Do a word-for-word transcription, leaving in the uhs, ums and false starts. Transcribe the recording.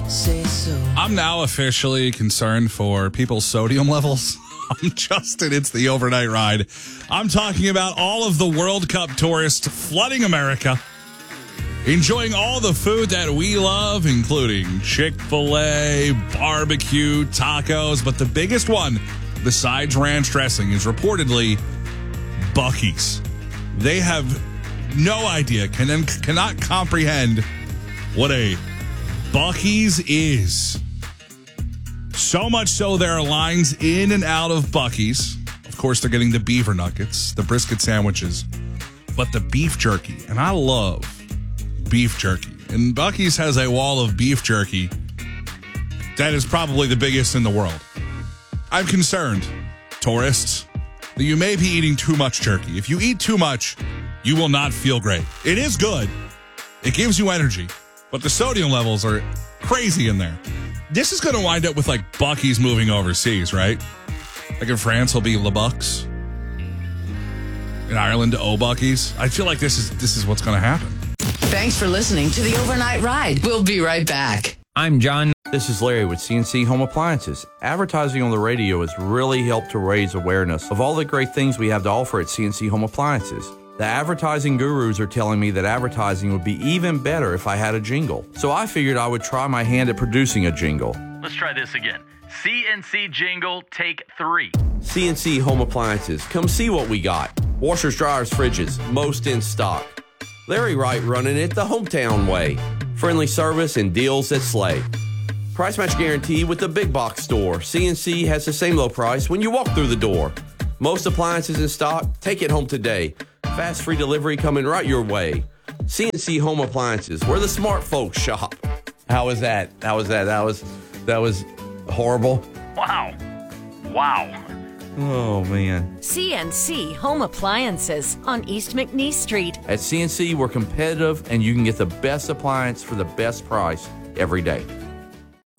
say so. I'm now officially concerned for people's sodium levels. I'm Justin. It's the overnight ride. I'm talking about all of the World Cup tourists flooding America, enjoying all the food that we love, including Chick-fil-A, barbecue, tacos. But the biggest one, besides ranch dressing, is reportedly Buc-ee's. They have no idea, can, cannot comprehend what a Buc-ee's is. So much so there are lines in and out of Buc-ee's. Of course, they're getting the beaver nuggets, the brisket sandwiches, but the beef jerky. And I love beef jerky. And Buc-ee's has a wall of beef jerky that is probably the biggest in the world. I'm concerned, tourists, that you may be eating too much jerky. If you eat too much, you will not feel great. It is good. It gives you energy. But the sodium levels are crazy in there. This is going to wind up with, like, Buc-ee's moving overseas, right? Like in France, will be Le Bucs. In Ireland, O Buc-ee's. I feel like this is this is what's going to happen. Thanks for listening to the Overnight Ride. We'll be right back. I'm John. This is Larry with C N C Home Appliances. Advertising on the radio has really helped to raise awareness of all the great things we have to offer at C N C Home Appliances. The advertising gurus are telling me that advertising would be even better if I had a jingle. So I figured I would try my hand at producing a jingle. Let's try this again. C N C jingle, take three. C N C Home Appliances. Come see what we got. Washers, dryers, fridges, most in stock. Larry Wright running it the hometown way. Friendly service and deals that slay. Price match guarantee with the big box store. C N C has the same low price when you walk through the door. Most appliances in stock. Take it home today. Fast free delivery coming right your way. C N C Home Appliances, where the smart folks shop. How was that? How was that? That was that was horrible. Wow. Wow. Oh, man. C N C Home Appliances on East McNeese Street. At C N C, we're competitive, and you can get the best appliance for the best price every day.